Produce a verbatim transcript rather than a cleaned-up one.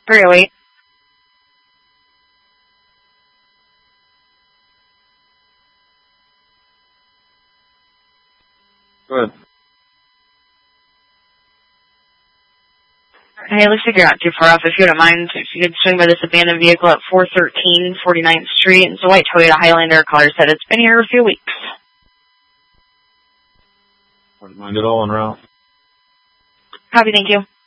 three oh eight. Go ahead. Hey, looks like you're not too far off. If you don't mind, if you could swing by this abandoned vehicle at four thirteen forty-ninth Street. It's a white Toyota Highlander. Caller said it's been here a few weeks. Wouldn't mind at all en route. Copy, thank you.